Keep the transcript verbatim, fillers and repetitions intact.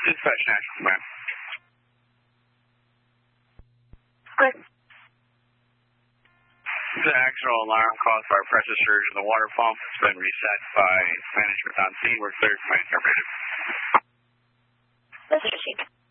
Dispatch National Command. Good. The accidental alarm caused by a pressure surge in the water pump has been reset by management on scene. We're cleared. Command terminated. Let's proceed.